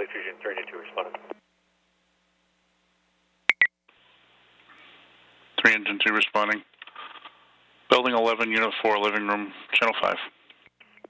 Fusion 392 responding. 3 Engine 2 responding. Building 11, Unit 4, living room, channel 5.